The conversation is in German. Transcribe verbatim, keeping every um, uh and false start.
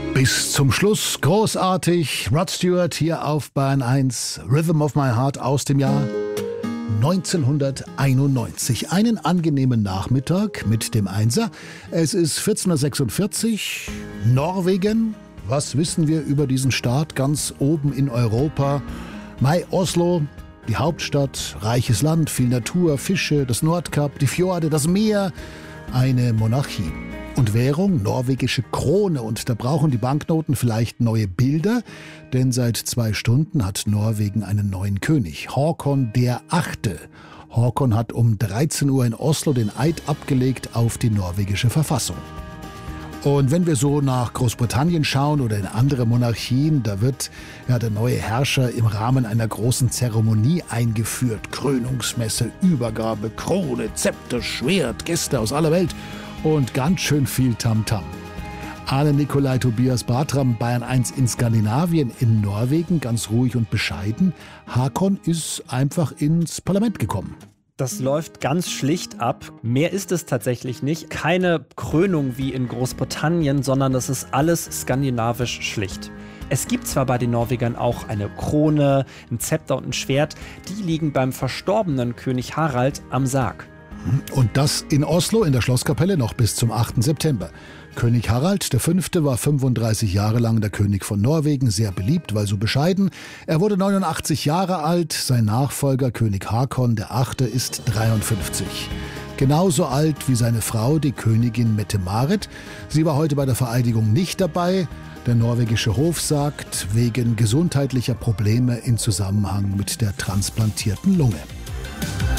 Bis zum Schluss großartig. Rod Stewart hier auf Bayern eins. Rhythm of My Heart aus dem Jahr neunzehnhunderteinundneunzig. Einen angenehmen Nachmittag mit dem Einser. Es ist vierzehn Uhr sechsundvierzig. Norwegen. Was wissen wir über diesen Staat ganz oben in Europa? Mai Oslo, die Hauptstadt, reiches Land, viel Natur, Fische, das Nordkap, die Fjorde, das Meer. Eine Monarchie. Und Währung, norwegische Krone. Und da brauchen die Banknoten vielleicht neue Bilder, denn seit zwei Stunden hat Norwegen einen neuen König, Håkon der Achte. Håkon hat um dreizehn Uhr in Oslo den Eid abgelegt auf die norwegische Verfassung. Und wenn wir so nach Großbritannien schauen oder in andere Monarchien, da wird ja der neue Herrscher im Rahmen einer großen Zeremonie eingeführt. Krönungsmesse, Übergabe, Krone, Zepter, Schwert, Gäste aus aller Welt und ganz schön viel Tamtam. Arne Nikolai Tobias Bartram, Bayern eins in Skandinavien, in Norwegen, ganz ruhig und bescheiden. Håkon ist einfach ins Parlament gekommen. Das läuft ganz schlicht ab. Mehr ist es tatsächlich nicht. Keine Krönung wie in Großbritannien, sondern das ist alles skandinavisch schlicht. Es gibt zwar bei den Norwegern auch eine Krone, ein Zepter und ein Schwert. Die liegen beim verstorbenen König Harald am Sarg. Und das in Oslo in der Schlosskapelle noch bis zum achten September. König Harald der Fünfte war fünfunddreißig Jahre lang der König von Norwegen, sehr beliebt, weil so bescheiden. Er wurde neunundachtzig Jahre alt, sein Nachfolger König Håkon der Achte ist dreiundfünfzig. Genauso alt wie seine Frau, die Königin Mette-Marit. Sie war heute bei der Vereidigung nicht dabei. Der norwegische Hof sagt, wegen gesundheitlicher Probleme in Zusammenhang mit der transplantierten Lunge.